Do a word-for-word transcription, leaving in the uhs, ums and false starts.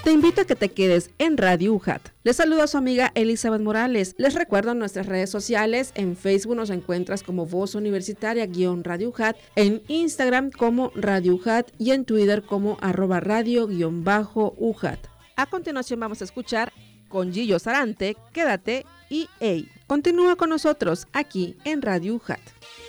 Te invito a que te quedes en Radio U J A T. Les saluda a su amiga Elizabeth Morales. Les recuerdo nuestras redes sociales. En Facebook nos encuentras como Voz Universitaria-Radio U J A T, en Instagram como Radio U J A T y en Twitter como arroba radio-U J A T. A continuación vamos a escuchar con Gillo Sarante, Quédate y Ey. Continúa con nosotros aquí en Radio U J A T.